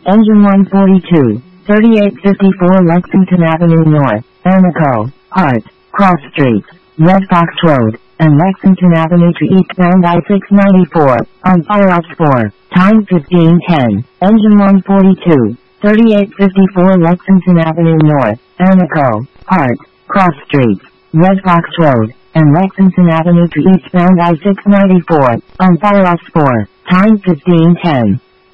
Engine 142, 3854 Lexington Avenue North, Anaco, Hart, Cross Streets, Red Fox Road, and Lexington Avenue to eastbound I-694, on fire ops 4, time 15:10. Engine 142, 3854 Lexington Avenue North, Anaco, Hart, Cross Streets, Red Fox Road, and Lexington Avenue to eastbound I-694, on fire ops 4, time 15:10.